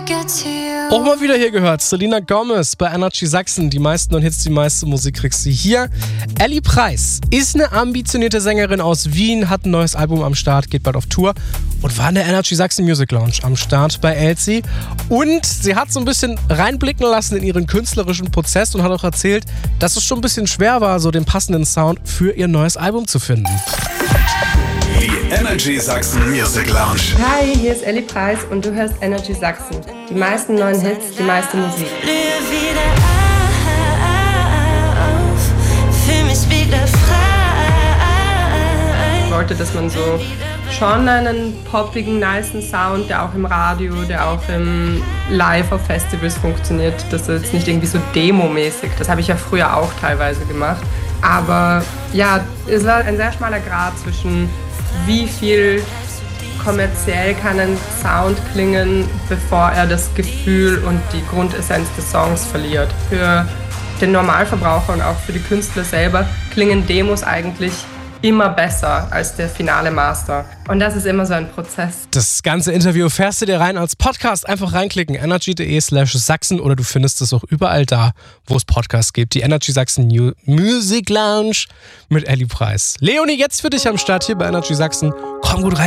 Auch mal wieder hier gehört, Selena Gomez bei Energy Sachsen. Die meisten neuen Hits, die meiste Musik kriegst du hier. Ellie Preis ist eine ambitionierte Sängerin aus Wien, hat ein neues Album am Start, geht bald auf Tour und war in der Energy Sachsen Music Lounge am Start bei Elsie. Und sie hat so ein bisschen reinblicken lassen in ihren künstlerischen Prozess und hat auch erzählt, dass es schon ein bisschen schwer war, so den passenden Sound für ihr neues Album zu finden. Die Energy Sachsen Music Lounge. Hi, hier ist Ellie Preis und du hörst Energy Sachsen. Die meisten neuen Hits, die meiste Musik. Ich wollte, dass man so schon einen poppigen, nicen Sound, der auch im Radio, der auch im Live auf Festivals funktioniert. Das ist jetzt nicht irgendwie so Demo-mäßig. Das habe ich ja früher auch teilweise gemacht. Aber ja, es war ein sehr schmaler Grat zwischen wie viel kommerziell kann ein Sound klingen, bevor er das Gefühl und die Grundessenz des Songs verliert. Für den Normalverbraucher und auch für die Künstler selber klingen Demos eigentlich immer besser als der finale Master. Und das ist immer so ein Prozess. Das ganze Interview fährst du dir rein als Podcast. Einfach reinklicken, energy.de/Sachsen oder du findest es auch überall da, wo es Podcasts gibt. Die Energy Sachsen Music Lounge mit Ellie Preis. Leonie, jetzt für dich am Start hier bei Energy Sachsen. Komm gut rein.